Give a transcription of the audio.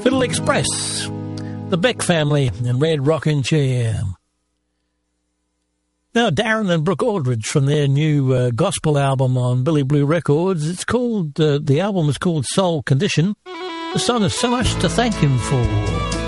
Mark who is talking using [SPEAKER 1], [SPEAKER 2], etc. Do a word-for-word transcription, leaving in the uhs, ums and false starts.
[SPEAKER 1] Fiddle Express, the Beck Family, and Red Rocking Chair. Now, Darren and Brooke Aldridge from their new uh, gospel album on Billy Blue Records. It's called, uh, the album is called Soul Condition. The song is So Much to Thank Him For.